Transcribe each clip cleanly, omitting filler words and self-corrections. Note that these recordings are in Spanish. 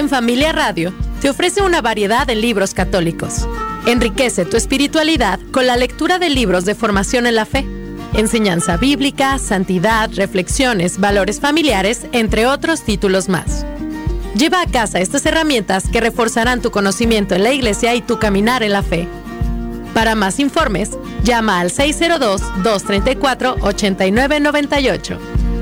En Familia Radio te ofrece una variedad de libros católicos. Enriquece tu espiritualidad con la lectura de libros de formación en la fe, enseñanza bíblica, santidad, reflexiones, valores familiares, entre otros títulos más. Lleva a casa estas herramientas que reforzarán tu conocimiento en la Iglesia y tu caminar en la fe. Para más informes, llama al 602-234-8998.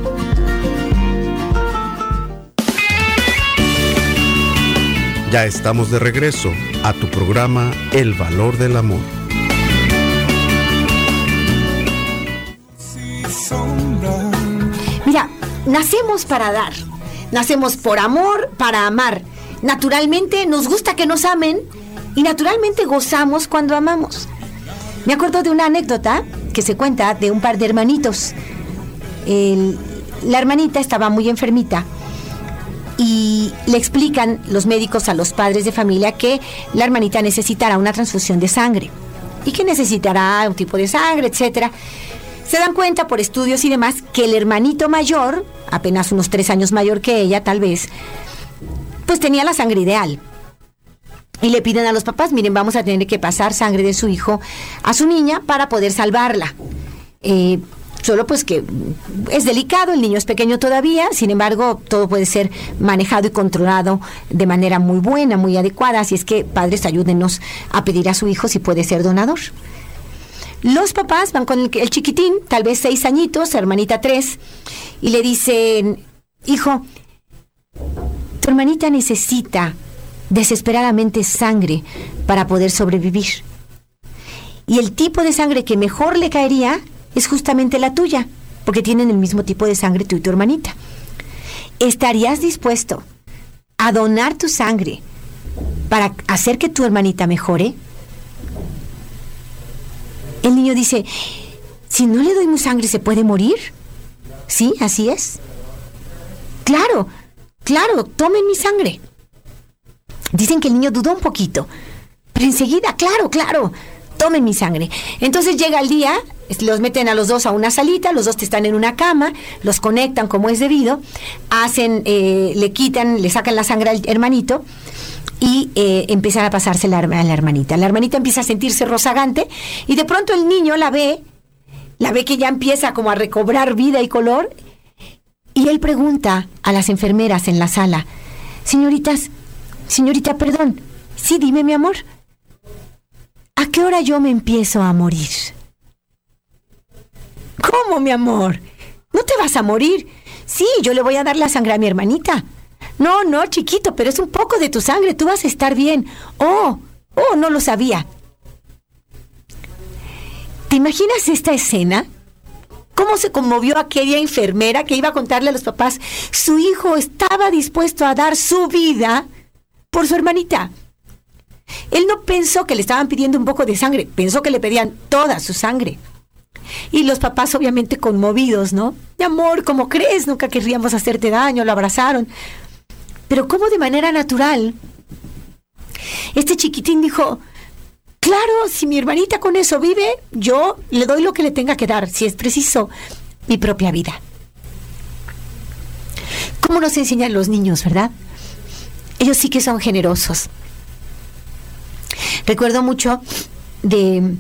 Ya estamos de regreso a tu programa El Valor del Amor. Mira, nacemos para dar. Nacemos por amor, para amar. Naturalmente nos gusta que nos amen y naturalmente gozamos cuando amamos. Me acuerdo de una anécdota que se cuenta de un par de hermanitos. La hermanita estaba muy enfermita y le explican los médicos a los padres de familia que la hermanita necesitará una transfusión de sangre y que necesitará un tipo de sangre, etcétera. Se dan cuenta por estudios y demás que el hermanito mayor, apenas unos 3 años mayor que ella tal vez, pues tenía la sangre ideal. Y le piden a los papás, miren, vamos a tener que pasar sangre de su hijo a su niña para poder salvarla. Solo pues que es delicado, el niño es pequeño todavía, sin embargo, todo puede ser manejado y controlado de manera muy buena, muy adecuada, así es que padres, ayúdenos a pedir a su hijo si puede ser donador. Los papás van con el chiquitín, tal vez 6 añitos, hermanita 3, y le dicen, hijo, tu hermanita necesita desesperadamente sangre para poder sobrevivir. Y el tipo de sangre que mejor le caería es justamente la tuya, porque tienen el mismo tipo de sangre tú y tu hermanita. ¿Estarías dispuesto a donar tu sangre para hacer que tu hermanita mejore? El niño dice, si no le doy mi sangre, ¿se puede morir? Sí, así es. Claro, tomen mi sangre. Dicen que el niño dudó un poquito, pero enseguida, claro, tomen mi sangre. Entonces llega el día, los meten a los dos a una salita, los dos están en una cama, los conectan como es debido, le sacan la sangre al hermanito y empiezan a pasársela a la hermanita. La hermanita empieza a sentirse rozagante y de pronto el niño la ve que ya empieza como a recobrar vida y color, y él pregunta a las enfermeras en la sala, señorita, perdón, sí, dime, mi amor, ¿a qué hora yo me empiezo a morir? ¿Cómo, mi amor? ¿No te vas a morir? Sí, yo le voy a dar la sangre a mi hermanita. No, chiquito, pero es un poco de tu sangre, tú vas a estar bien. Oh, no lo sabía. ¿Te imaginas esta escena? ¿Cómo se conmovió aquella enfermera que iba a contarle a los papás? Su hijo estaba dispuesto a dar su vida por su hermanita. Él no pensó que le estaban pidiendo un poco de sangre, pensó que le pedían toda su sangre. Y los papás obviamente conmovidos, ¿no? Mi amor, ¿cómo crees? Nunca querríamos hacerte daño, lo abrazaron. Pero ¿cómo de manera natural? Este chiquitín dijo, claro, si mi hermanita con eso vive, yo le doy lo que le tenga que dar, si es preciso, mi propia vida. ¿Cómo nos enseñan los niños, verdad? Ellos sí que son generosos. Recuerdo mucho de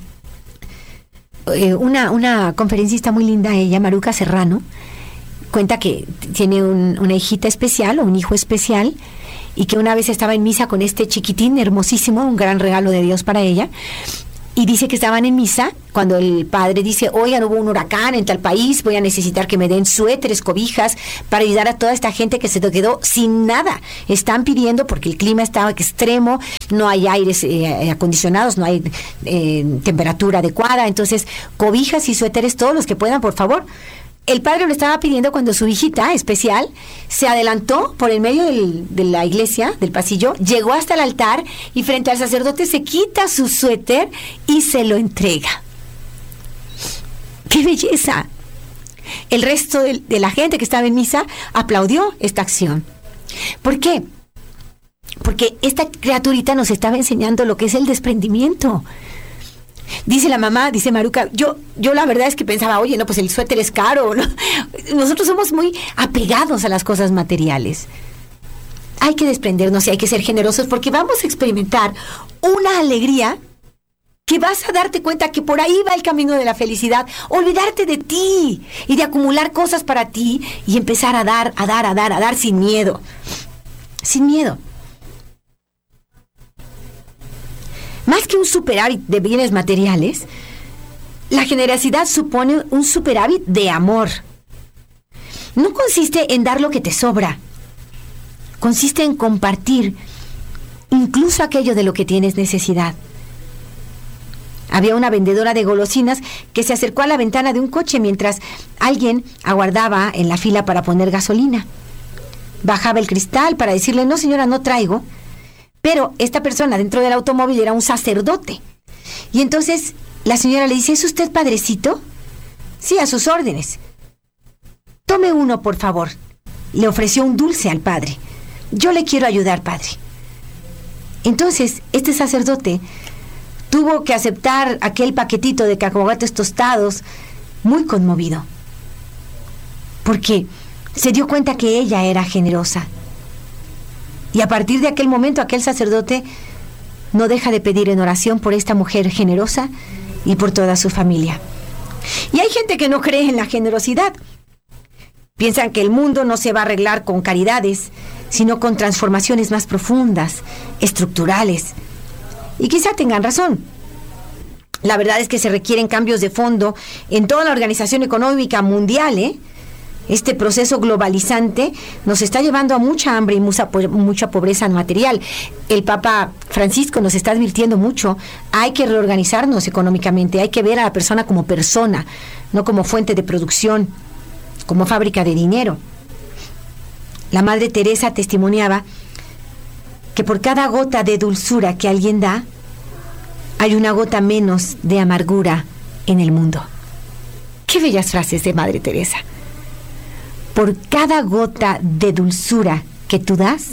una conferencista muy linda, ella, Maruca Serrano, cuenta que tiene una hijita especial o un hijo especial, y que una vez estaba en misa con este chiquitín hermosísimo, un gran regalo de Dios para ella, y dice que estaban en misa cuando el padre dice, oigan, hubo un huracán en tal país, voy a necesitar que me den suéteres, cobijas, para ayudar a toda esta gente que se quedó sin nada. Están pidiendo, porque el clima estaba extremo, no hay aires acondicionados, no hay temperatura adecuada, entonces cobijas y suéteres, todos los que puedan, por favor. El padre lo estaba pidiendo cuando su hijita especial se adelantó por el medio de la iglesia, del pasillo, llegó hasta el altar y frente al sacerdote se quita su suéter y se lo entrega. ¡Qué belleza! El resto de la gente que estaba en misa aplaudió esta acción. ¿Por qué? Porque esta criaturita nos estaba enseñando lo que es el desprendimiento. Dice la mamá, dice Maruca, yo la verdad es que pensaba, oye, no, pues el suéter es caro, ¿no? Nosotros somos muy apegados a las cosas materiales. hay que desprendernos y hay que ser generosos porque vamos a experimentar una alegría que vas a darte cuenta que por ahí va el camino de la felicidad. Olvidarte de ti y de acumular cosas para ti y empezar a dar sin miedo. Sin miedo. Más que un superávit de bienes materiales, la generosidad supone un superávit de amor. No consiste en dar lo que te sobra. Consiste en compartir incluso aquello de lo que tienes necesidad. Había una vendedora de golosinas que se acercó a la ventana de un coche mientras alguien aguardaba en la fila para poner gasolina. Bajaba el cristal para decirle: no señora, no traigo. Pero esta persona dentro del automóvil era un sacerdote. Y entonces la señora le dice: ¿es usted padrecito? Sí, a sus órdenes. Tome uno, por favor. Le ofreció un dulce al padre. Yo le quiero ayudar, padre. Entonces, este sacerdote tuvo que aceptar aquel paquetito de cacahuates tostados, muy conmovido, porque se dio cuenta que ella era generosa. Y a partir de aquel momento, aquel sacerdote no deja de pedir en oración por esta mujer generosa y por toda su familia. Y hay gente que no cree en la generosidad. Piensan que el mundo no se va a arreglar con caridades, sino con transformaciones más profundas, estructurales. Y quizá tengan razón. La verdad es que se requieren cambios de fondo en toda la organización económica mundial, Este proceso globalizante nos está llevando a mucha hambre y mucha pobreza material. El Papa Francisco nos está advirtiendo mucho. Hay que reorganizarnos económicamente, hay que ver a la persona como persona, no como fuente de producción, como fábrica de dinero. La Madre Teresa testimoniaba que por cada gota de dulzura que alguien da, hay una gota menos de amargura en el mundo. ¡Qué bellas frases de Madre Teresa! Por cada gota de dulzura que tú das,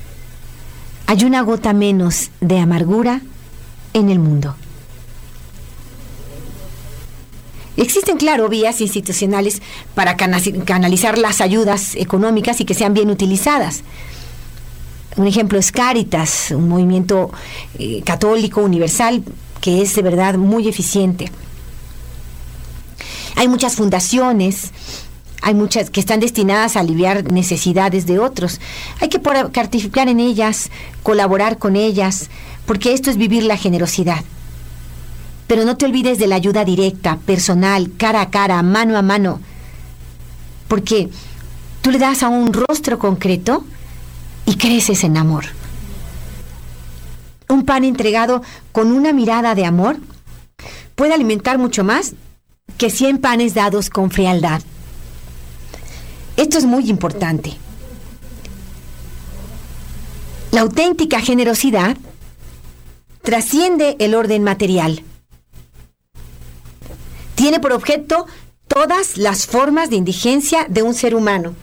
hay una gota menos de amargura en el mundo. Existen, claro, vías institucionales para canalizar las ayudas económicas y que sean bien utilizadas. Un ejemplo es Cáritas, un movimiento católico universal que es de verdad muy eficiente. Hay muchas fundaciones, hay muchas que están destinadas a aliviar necesidades de otros. Hay que participar en ellas, colaborar con ellas, porque esto es vivir la generosidad. Pero no te olvides de la ayuda directa, personal, cara a cara, mano a mano, porque tú le das a un rostro concreto y creces en amor. Un pan entregado con una mirada de amor puede alimentar mucho más que 100 panes dados con frialdad. Esto es muy importante. La auténtica generosidad trasciende el orden material. Tiene por objeto todas las formas de indigencia de un ser humano.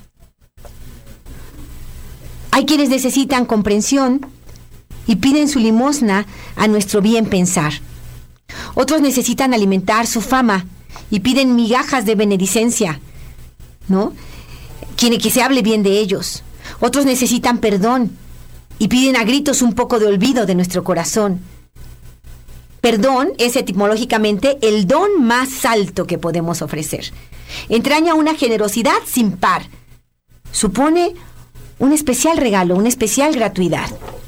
Hay quienes necesitan comprensión y piden su limosna a nuestro bien pensar. Otros necesitan alimentar su fama y piden migajas de benedicencia, ¿no? Que se hable bien de ellos. Otros necesitan perdón y piden a gritos un poco de olvido de nuestro corazón. Perdón es etimológicamente el don más alto que podemos ofrecer. Entraña una generosidad sin par. Supone un especial regalo, una especial gratuidad.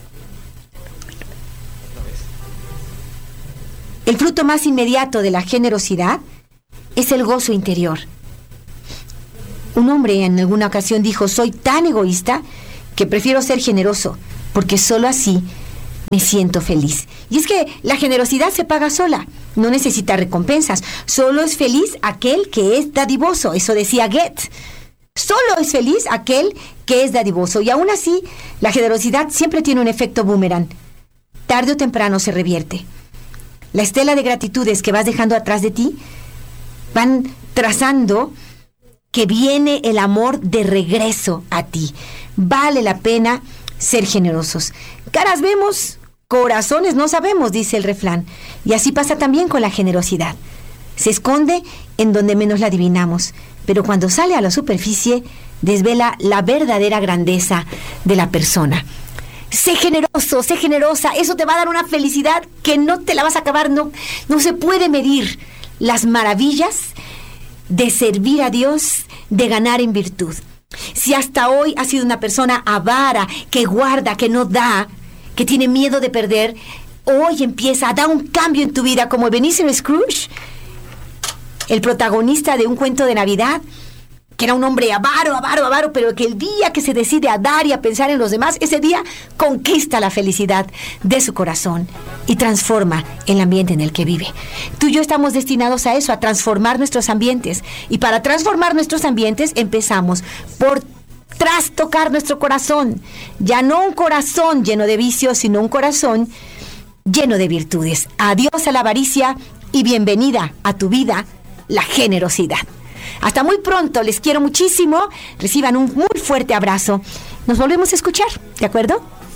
El fruto más inmediato de la generosidad es el gozo interior. Un hombre en alguna ocasión dijo: soy tan egoísta que prefiero ser generoso, porque solo así me siento feliz. Y es que la generosidad se paga sola, no necesita recompensas. Solo es feliz aquel que es dadivoso. Eso decía Goethe. Solo es feliz aquel que es dadivoso. Y aún así, la generosidad siempre tiene un efecto boomerang. Tarde o temprano se revierte. La estela de gratitudes que vas dejando atrás de ti van trazando que viene el amor de regreso a ti. Vale la pena ser generosos. Caras vemos, corazones no sabemos, dice el refrán. Y así pasa también con la generosidad. Se esconde en donde menos la adivinamos, pero cuando sale a la superficie, desvela la verdadera grandeza de la persona. Sé generoso, sé generosa, eso te va a dar una felicidad que no te la vas a acabar, no se puede medir las maravillas de servir a Dios, de ganar en virtud. Si hasta hoy has sido una persona avara, que guarda, que no da, que tiene miedo de perder, hoy empieza a dar un cambio en tu vida, como Ebenezer Scrooge, el protagonista de un cuento de Navidad, que era un hombre avaro, pero que el día que se decide a dar y a pensar en los demás, ese día conquista la felicidad de su corazón y transforma el ambiente en el que vive. Tú y yo estamos destinados a eso, a transformar nuestros ambientes. Y para transformar nuestros ambientes empezamos por trastocar nuestro corazón. Ya no un corazón lleno de vicios, sino un corazón lleno de virtudes. Adiós a la avaricia y bienvenida a tu vida la generosidad. Hasta muy pronto, les quiero muchísimo. Reciban un muy fuerte abrazo. Nos volvemos a escuchar, ¿de acuerdo?